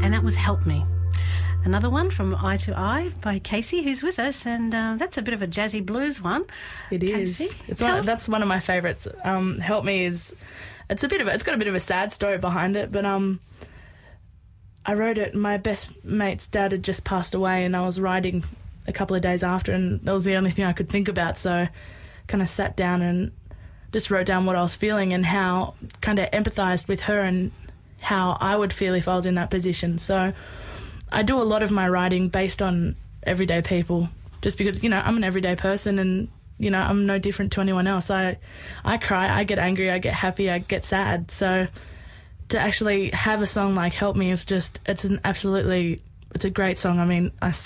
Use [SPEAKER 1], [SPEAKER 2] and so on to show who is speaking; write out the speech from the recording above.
[SPEAKER 1] And that was Help Me. Another one from Eye to Eye by Casey, who's with us, and that's a bit of a jazzy blues one.
[SPEAKER 2] It is.
[SPEAKER 1] Casey,
[SPEAKER 2] That's one of my favourites. Help Me is... It's got a bit of a sad story behind it, but I wrote it. My best mate's dad had just passed away, and I was writing a couple of days after, and that was the only thing I could think about. So I kind of sat down and just wrote down what I was feeling and how kind of empathised with her and how I would feel if I was in that position. So I do a lot of my writing based on everyday people, just because, I'm an everyday person and, I'm no different to anyone else. I cry, I get angry, I get happy, I get sad. So to actually have a song like Help Me is it's a great song. I mean, I